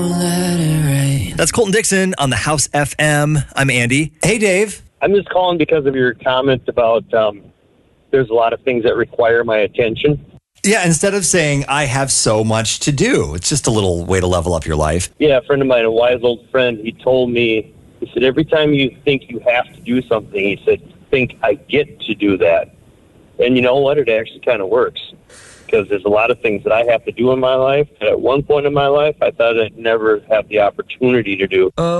That's Colton Dixon on the House FM. I'm Andy. Hey, Dave. I'm just calling because of your comments about there's a lot of things that require my attention. Yeah, instead of saying, I have so much to do, it's just a little way to level up your life. Yeah, a friend of mine, a wise old friend, he told me, he said, every time you think you have to do something, he said, think I get to do that. And you know what? It actually kind of works. Because there's a lot of things that I have to do in my life. And at one point in my life, I thought I'd never have the opportunity to do.